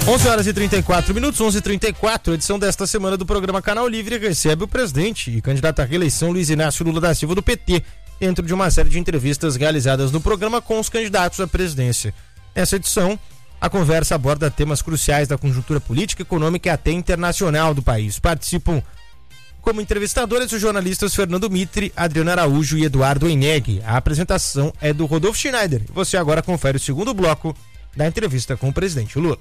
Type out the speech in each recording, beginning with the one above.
11h34, 11h34, edição desta semana do programa Canal Livre recebe o presidente e candidato à reeleição Luiz Inácio Lula da Silva do PT, dentro de uma série de entrevistas realizadas no programa com os candidatos à presidência. Nessa edição, a conversa aborda temas cruciais da conjuntura política, econômica e até internacional do país. Participam como entrevistadores os jornalistas Fernando Mitre, Adriano Araújo e Eduardo Eneghi. A apresentação é do Rodolfo Schneider. Você agora confere o segundo bloco da entrevista com o presidente Lula.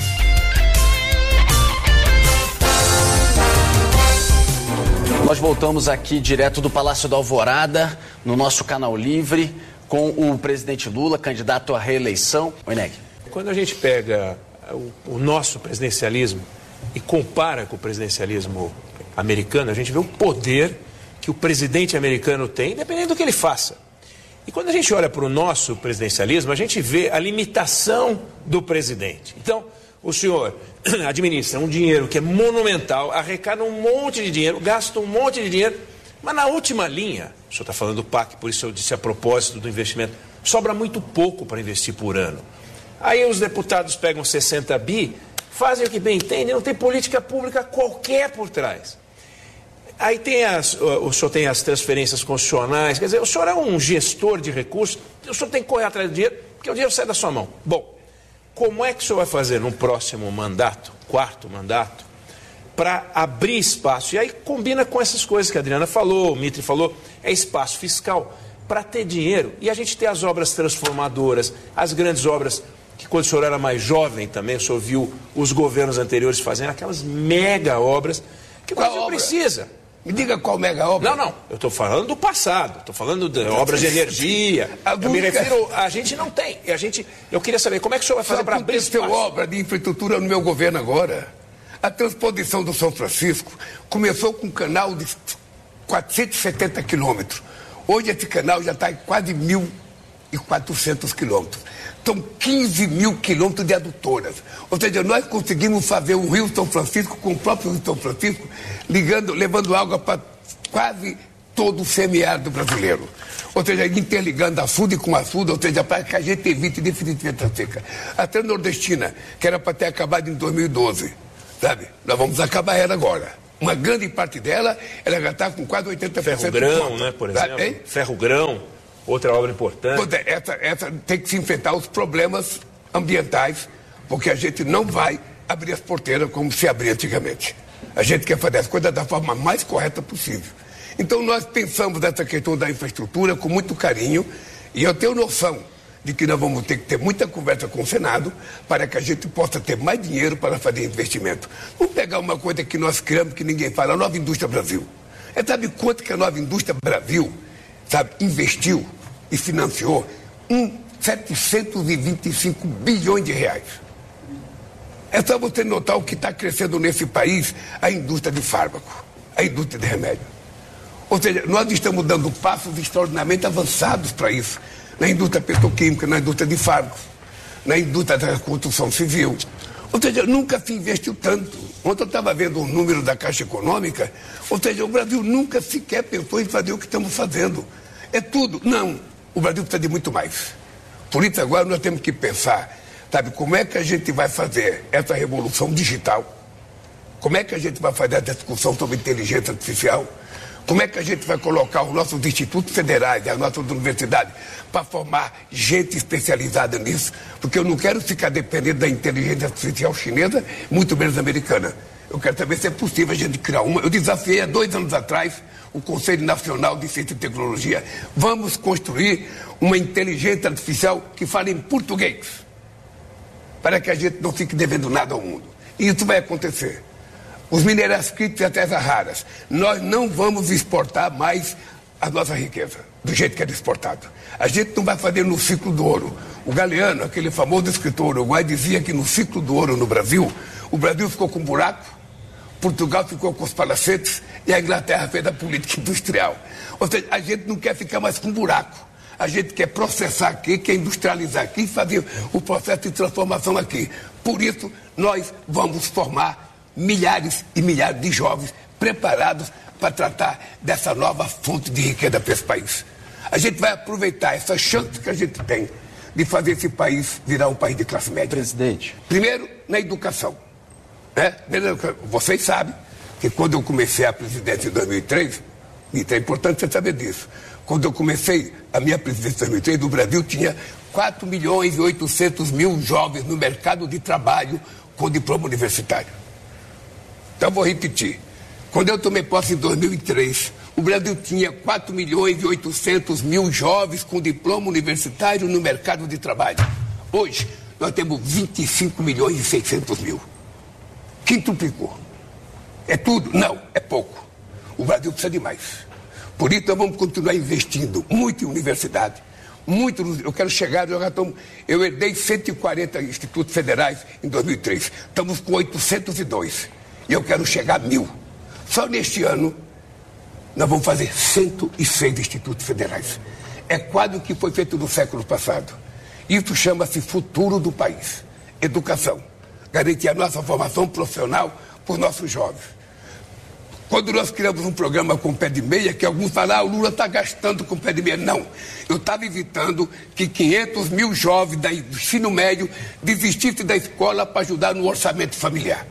Nós voltamos aqui direto do Palácio da Alvorada, no nosso Canal Livre, com o presidente Lula, candidato à reeleição. Eneghi. Quando a gente pega o nosso presidencialismo e compara com o presidencialismo americano, a gente vê o poder que o presidente americano tem, dependendo do que ele faça. E quando a gente olha para o nosso presidencialismo, a gente vê a limitação do presidente. Então, o senhor administra um dinheiro que é monumental, arrecada um monte de dinheiro, gasta um monte de dinheiro, mas na última linha, o senhor está falando do PAC, por isso eu disse a propósito do investimento, sobra muito pouco para investir por ano. Aí os deputados pegam 60 bi, fazem o que bem entendem, não tem política pública qualquer por trás. Aí o senhor tem as transferências constitucionais, quer dizer, o senhor é um gestor de recursos, o senhor tem que correr atrás do dinheiro, porque o dinheiro sai da sua mão. Bom, como é que o senhor vai fazer no próximo mandato, quarto mandato, para abrir espaço? E aí combina com essas coisas que a Adriana falou, o Mitre falou, é espaço fiscal, para ter dinheiro e a gente ter as obras transformadoras, as grandes obras que quando o senhor era mais jovem também, o senhor viu os governos anteriores fazendo aquelas mega obras que o Brasil precisa. Me diga qual mega obra. Não, eu estou falando do passado, estou falando de obras de energia. Eu me refiro, a gente não tem. Eu queria saber como é que o senhor vai fazer para abrir espaço. Obra de infraestrutura no meu governo agora. A transposição do São Francisco começou com um canal de 470 quilômetros. Hoje esse canal já está em quase 1.400 quilômetros. São 15 mil quilômetros de adutoras. Ou seja, nós conseguimos fazer o Rio São Francisco com o próprio Rio São Francisco, levando água para quase todo o semiárido brasileiro. Ou seja, interligando a açude com açude, ou seja, para que a gente evite definitivamente a seca. A Transnordestina, que era para ter acabado em 2012, sabe? Nós vamos acabar ela agora. Uma grande parte dela, ela já está com quase 80%. Ferro-grão, né, por exemplo? Ferro-grão. Outra obra importante. Essa tem que se enfrentar os problemas ambientais, porque a gente não vai abrir as porteiras como se abria antigamente. A gente quer fazer as coisas da forma mais correta possível. Então nós pensamos nessa questão da infraestrutura com muito carinho, e eu tenho noção de que nós vamos ter que ter muita conversa com o Senado para que a gente possa ter mais dinheiro para fazer investimento. Vamos pegar uma coisa que nós criamos que ninguém fala, a Nova Indústria Brasil. Sabe quanto que a Nova Indústria Brasil investiu e financiou 725 bilhões de reais. É só você notar o que está crescendo nesse país, a indústria de fármaco, a indústria de remédio. Ou seja, nós estamos dando passos extraordinariamente avançados para isso, na indústria petroquímica, na indústria de fármacos, na indústria da construção civil. Ou seja, nunca se investiu tanto. Ontem eu estava vendo um número da Caixa Econômica, ou seja, o Brasil nunca sequer pensou em fazer o que estamos fazendo. É tudo. Não. O Brasil precisa de muito mais. Por isso, agora nós temos que pensar, como é que a gente vai fazer essa revolução digital? Como é que a gente vai fazer a discussão sobre inteligência artificial? Como é que a gente vai colocar os nossos institutos federais e as nossas universidades para formar gente especializada nisso? Porque eu não quero ficar dependendo da inteligência artificial chinesa, muito menos americana. Eu quero saber se é possível a gente criar uma. Eu desafiei há 2 anos atrás o Conselho Nacional de Ciência e Tecnologia. Vamos construir uma inteligência artificial que fale em português, para que a gente não fique devendo nada ao mundo. E isso vai acontecer. Os minerais críticos e as terras raras, nós não vamos exportar mais a nossa riqueza, do jeito que era exportado. A gente não vai fazer no ciclo do ouro. O Galeano, aquele famoso escritor uruguai, dizia que no ciclo do ouro no Brasil, o Brasil ficou com um buraco, Portugal ficou com os palacetes e a Inglaterra fez a política industrial. Ou seja, a gente não quer ficar mais com buraco. A gente quer processar aqui, quer industrializar aqui, fazer o processo de transformação aqui. Por isso, nós vamos formar milhares e milhares de jovens preparados para tratar dessa nova fonte de riqueza para esse país. A gente vai aproveitar essa chance que a gente tem de fazer esse país virar um país de classe média. Presidente. Primeiro, na educação. Né? Vocês sabem que quando eu comecei a presidência em 2003, e é importante você saber disso, quando eu comecei a minha presidência em 2003, no Brasil tinha 4.800.000 jovens no mercado de trabalho com diploma universitário. Então, vou repetir. Quando eu tomei posse em 2003, o Brasil tinha 4.800.000 jovens com diploma universitário no mercado de trabalho. Hoje, nós temos 25.600.000. Quintuplicou. É tudo? Não, é pouco. O Brasil precisa de mais. Por isso, nós vamos continuar investindo muito em universidade. Eu quero chegar, eu herdei 140 institutos federais em 2003. Estamos com 802. E eu quero chegar a 1.000. Só neste ano, nós vamos fazer 106 institutos federais. É quase o que foi feito no século passado. Isso chama-se futuro do país. Educação. Garantir a nossa formação profissional para os nossos jovens. Quando nós criamos um programa com pé de meia, que alguns falam, o Lula está gastando com pé de meia. Não. Eu estava evitando que 500.000 jovens do ensino médio desistissem da escola para ajudar no orçamento familiar.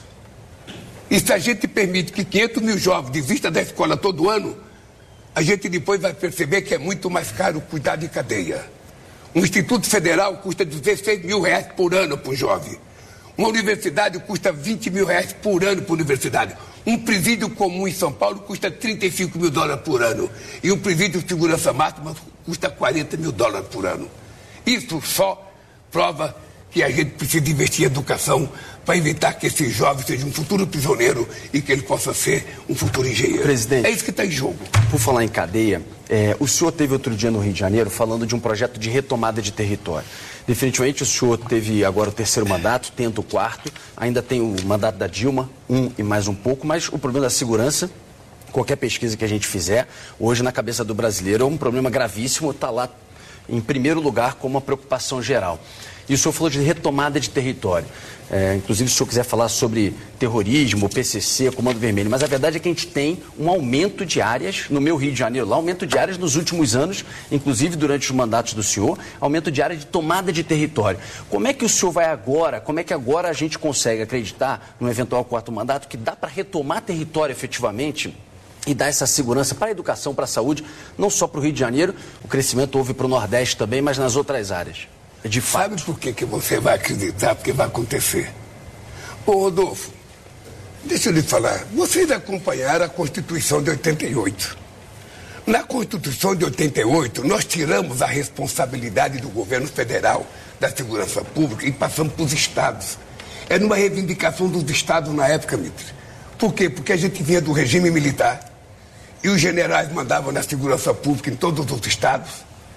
E se a gente permite que 500.000 jovens desistam da escola todo ano, a gente depois vai perceber que é muito mais caro cuidar de cadeia. Um instituto federal custa R$16.000 por ano para um jovem. Uma universidade custa R$20.000 por ano para a universidade. Um presídio comum em São Paulo custa $35.000 por ano. E um presídio de segurança máxima custa $40.000 por ano. Isso só prova que a gente precisa investir em educação para evitar que esse jovem seja um futuro prisioneiro e que ele possa ser um futuro engenheiro. Presidente, é isso que está em jogo. Por falar em cadeia, o senhor teve outro dia no Rio de Janeiro falando de um projeto de retomada de território. Definitivamente o senhor teve agora o 3º mandato, tenta o 4º, ainda tem o mandato da Dilma, e mais um pouco, mas o problema da segurança, qualquer pesquisa que a gente fizer, hoje na cabeça do brasileiro é um problema gravíssimo, está lá em primeiro lugar como uma preocupação geral. E o senhor falou de retomada de território. Inclusive, se o senhor quiser falar sobre terrorismo, PCC, Comando Vermelho, mas a verdade é que a gente tem um aumento de áreas, no meu Rio de Janeiro, lá, aumento de áreas nos últimos anos, inclusive durante os mandatos do senhor, aumento de área de tomada de território. Como é que o senhor vai agora, como é que agora a gente consegue acreditar, no eventual 4º mandato, que dá para retomar território efetivamente e dar essa segurança para a educação, para a saúde, não só para o Rio de Janeiro, o crescimento houve para o Nordeste também, mas nas outras áreas? De fato. Sabe por que você vai acreditar? Porque vai acontecer. Ô, Rodolfo, deixa eu lhe falar. Vocês acompanharam a Constituição de 88. Na Constituição de 88, nós tiramos a responsabilidade do governo federal da segurança pública e passamos para os estados. Era uma reivindicação dos estados na época, Mitre. Por quê? Porque a gente vinha do regime militar e os generais mandavam na segurança pública em todos os estados.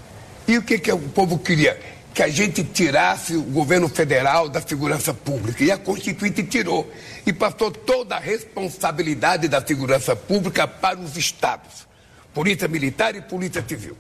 E o que o povo queria? Que a gente tirasse o governo federal da segurança pública. E a Constituinte tirou. E passou toda a responsabilidade da segurança pública para os estados. Polícia Militar e Polícia Civil.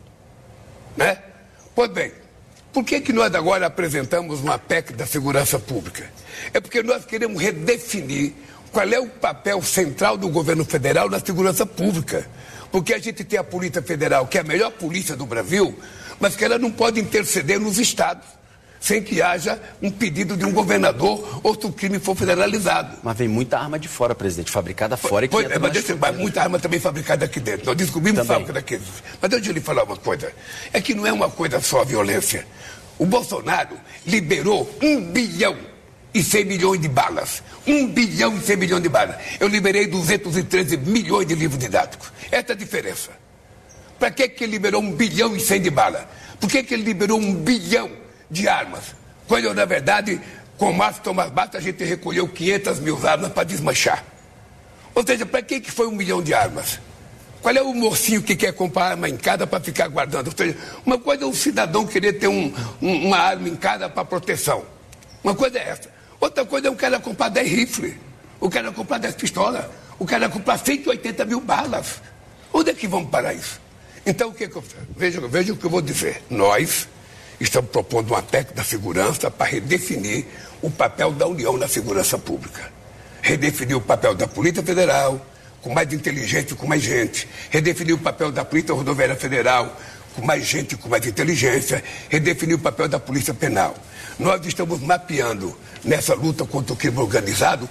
Né? Pois bem, por que nós agora apresentamos uma PEC da segurança pública? É porque nós queremos redefinir qual é o papel central do governo federal na segurança pública. Porque a gente tem a Polícia Federal, que é a melhor polícia do Brasil, mas que ela não pode interceder nos estados, sem que haja um pedido de um governador ou se o crime for federalizado. Mas vem muita arma de fora, presidente, fabricada fora e que mas muita arma também fabricada aqui dentro. Nós descobrimos fábrica daqueles. Mas deixa eu lhe falar uma coisa. É que não é uma coisa só a violência. O Bolsonaro liberou 1 bilhão e 100 milhões de balas. 1 bilhão e 100 milhões de balas. Eu liberei 213 milhões de livros didáticos. Essa é a diferença. Para que ele liberou 1 bilhão e 100 de bala? Por que ele liberou 1 bilhão de armas? Quando, na verdade, com o Márcio Tomás Bastos, a gente recolheu 500 mil armas para desmanchar. Ou seja, para que foi 1 milhão de armas? Qual é o mocinho que quer comprar arma em casa para ficar guardando? Ou seja, uma coisa é um cidadão querer ter uma arma em casa para proteção. Uma coisa é essa. Outra coisa é o cara comprar 10 rifles. O cara comprar 10 pistolas. O cara comprar 180 mil balas. Onde é que vamos parar isso? Então, o que eu faço? Veja o que eu vou dizer. Nós estamos propondo uma PEC da segurança para redefinir o papel da União na segurança pública. Redefinir o papel da Polícia Federal, com mais inteligência, com mais gente. Redefinir o papel da Polícia Rodoviária Federal, com mais gente, com mais inteligência, redefinir o papel da Polícia Penal. Nós estamos mapeando, nessa luta contra o crime organizado,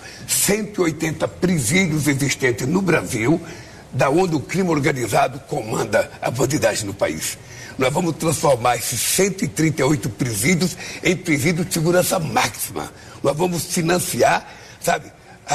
180 presídios existentes no Brasil, da onde o crime organizado comanda a bandidagem no país. Nós vamos transformar esses 138 presídios em presídios de segurança máxima. Nós vamos financiar, sabe,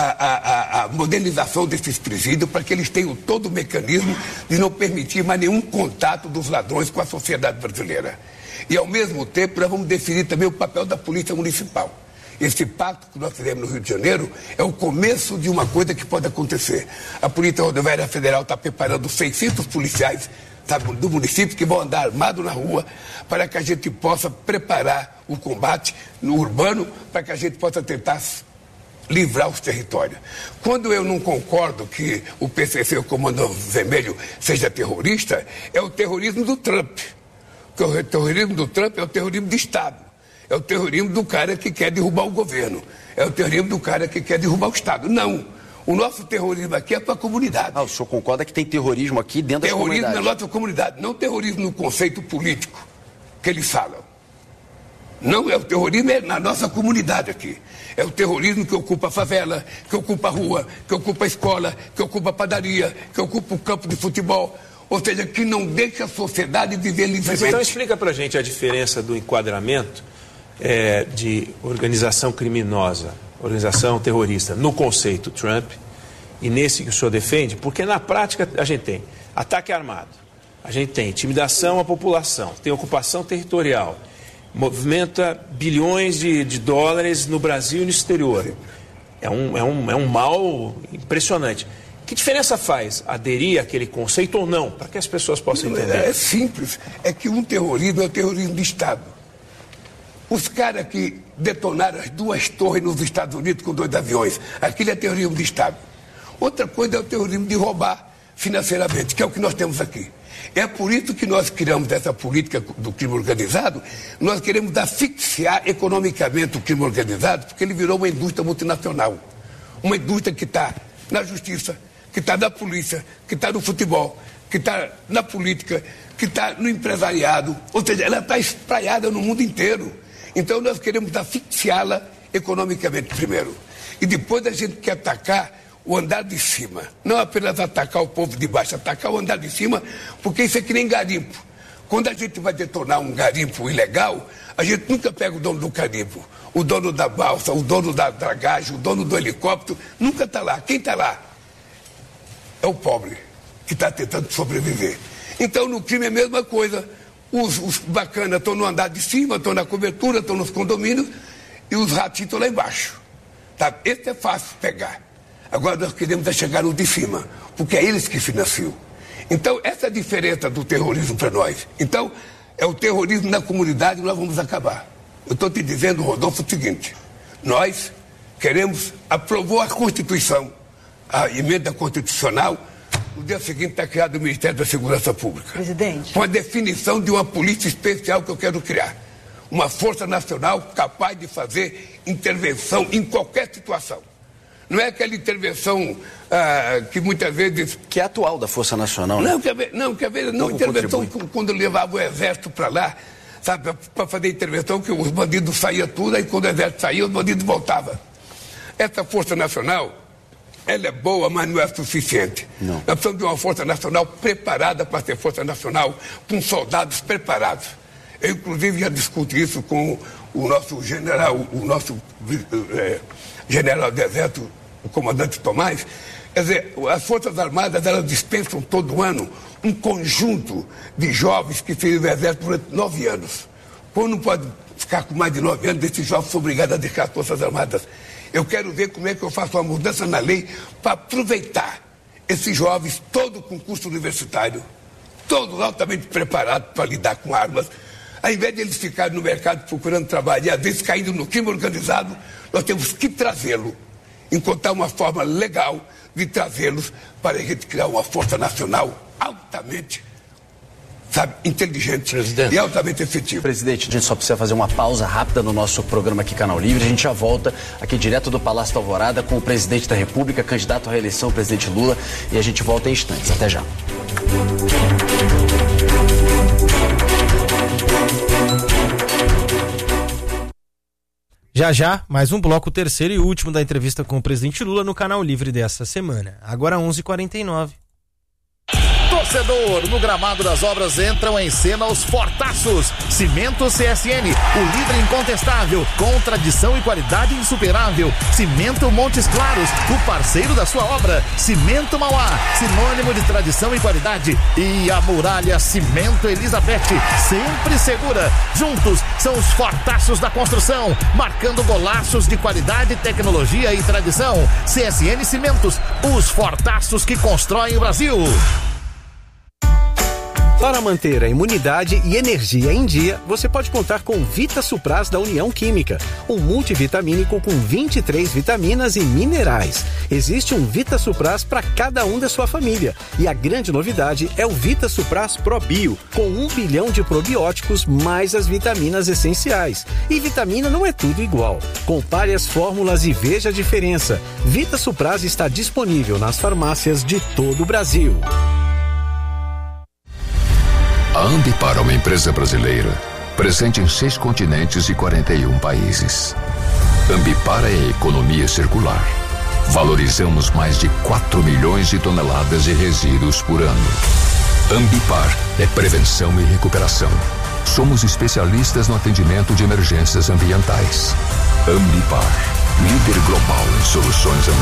a modernização desses presídios para que eles tenham todo o mecanismo de não permitir mais nenhum contato dos ladrões com a sociedade brasileira. E, ao mesmo tempo, nós vamos definir também o papel da Polícia Municipal. Esse pacto que nós fizemos no Rio de Janeiro é o começo de uma coisa que pode acontecer. A Polícia Rodoviária Federal está preparando 600 policiais, sabe, do município que vão andar armados na rua para que a gente possa preparar o combate no urbano, para que a gente possa tentar livrar os territórios. Quando eu não concordo que o PCC, o Comando Vermelho, seja terrorista, é o terrorismo do Trump. Porque o terrorismo do Trump é o terrorismo de Estado. É o terrorismo do cara que quer derrubar o governo. É o terrorismo do cara que quer derrubar o Estado. Não. O nosso terrorismo aqui é para a comunidade. O senhor concorda que tem terrorismo aqui dentro da comunidade? Terrorismo é nossa comunidade, não terrorismo no conceito político que eles falam. Não, é o terrorismo é na nossa comunidade aqui. É o terrorismo que ocupa a favela, que ocupa a rua, que ocupa a escola, que ocupa a padaria, que ocupa o campo de futebol. Ou seja, que não deixa a sociedade viver livremente. Mas então explica pra gente a diferença do enquadramento de organização criminosa, organização terrorista, no conceito Trump e nesse que o senhor defende, porque na prática a gente tem ataque armado, a gente tem intimidação à população, tem ocupação territorial, movimenta bilhões de dólares no Brasil e no exterior. É um mal impressionante. Que diferença faz aderir àquele conceito ou não, para que as pessoas possam entender? É simples. É que um terrorismo é o terrorismo de Estado. Os caras que detonaram as 2 torres nos Estados Unidos com 2 aviões, aquilo é terrorismo de Estado. Outra coisa é o terrorismo de roubar financeiramente, que é o que nós temos aqui. É por isso que nós criamos essa política do crime organizado. Nós queremos asfixiar economicamente o crime organizado, porque ele virou uma indústria multinacional. Uma indústria que está na justiça, que está na polícia, que está no futebol, que está na política, que está no empresariado. Ou seja, ela está espraiada no mundo inteiro. Então nós queremos asfixiá-la economicamente primeiro. E depois a gente quer atacar o andar de cima. Não apenas atacar o povo de baixo, atacar o andar de cima, porque isso é que nem garimpo. Quando a gente vai detonar um garimpo ilegal, a gente nunca pega o dono do garimpo, o dono da balsa, o dono da dragagem, o dono do helicóptero, nunca está lá. Quem está lá? É o pobre, que está tentando sobreviver. Então, no crime é a mesma coisa. Os bacanas estão no andar de cima, estão na cobertura, estão nos condomínios, e os ratinhos estão lá embaixo. Tá? Esse é fácil pegar. Agora nós queremos chegar no de cima, porque é eles que financiam. Então, essa é a diferença do terrorismo para nós. Então, é o terrorismo na comunidade que nós vamos acabar. Eu estou te dizendo, Rodolfo, o seguinte: nós queremos, aprovou a Constituição, a emenda constitucional, no dia seguinte está criado o Ministério da Segurança Pública. Presidente. Com a definição de uma polícia especial que eu quero criar. Uma força nacional capaz de fazer intervenção em qualquer situação. Não é aquela intervenção que muitas vezes... Que é atual da Força Nacional, né? Não, intervenção quando levava o exército para lá, sabe, para fazer intervenção, que os bandidos saíam tudo, aí quando o exército saía, os bandidos voltavam. Essa Força Nacional, ela é boa, mas não é suficiente. Não. Nós precisamos de uma Força Nacional preparada para ser Força Nacional, com soldados preparados. Eu, inclusive, já discuti isso com o nosso general, general do Exército, o comandante Tomás. Quer dizer, as Forças Armadas, elas dispensam todo ano um conjunto de jovens que fez o Exército durante 9 anos. Quando não pode ficar com mais de 9 anos, esses jovens são obrigados a deixar as Forças Armadas. Eu quero ver como é que eu faço uma mudança na lei para aproveitar esses jovens, todo com curso universitário, todos altamente preparados para lidar com armas. Ao invés de eles ficarem no mercado procurando trabalho e às vezes caindo no crime organizado, nós temos que trazê-lo, encontrar uma forma legal de trazê-los para a gente criar uma força nacional altamente, sabe, inteligente, Presidente, e altamente efetiva. Presidente, a gente só precisa fazer uma pausa rápida no nosso programa aqui, Canal Livre. A gente já volta aqui direto do Palácio da Alvorada com o presidente da República, candidato à reeleição, o presidente Lula, e a gente volta em instantes. Até já. Já, mais um bloco, o terceiro e último da entrevista com o presidente Lula no Canal Livre dessa semana. Agora 11h49. Torcedor, no gramado das obras entram em cena os fortaços. Cimento CSN, o líder incontestável, com tradição e qualidade insuperável. Cimento Montes Claros, o parceiro da sua obra. Cimento Mauá, sinônimo de tradição e qualidade. E a Muralha Cimento Elizabeth, sempre segura. Juntos são os fortaços da construção, marcando golaços de qualidade, tecnologia e tradição. CSN Cimentos, os fortaços que constroem o Brasil. Para manter a imunidade e energia em dia, você pode contar com Vita Supras da União Química, um multivitamínico com 23 vitaminas e minerais. Existe um Vita Supras para cada um da sua família. E a grande novidade é o Vita Supras Pro Bio, com 1 bilhão de probióticos mais as vitaminas essenciais. E vitamina não é tudo igual. Compare as fórmulas e veja a diferença. Vita Supras está disponível nas farmácias de todo o Brasil. A Ambipar é uma empresa brasileira, presente em 6 continentes e 41 países. Ambipar é economia circular. Valorizamos mais de 4 milhões de toneladas de resíduos por ano. Ambipar é prevenção e recuperação. Somos especialistas no atendimento de emergências ambientais. Ambipar, líder global em soluções ambientais.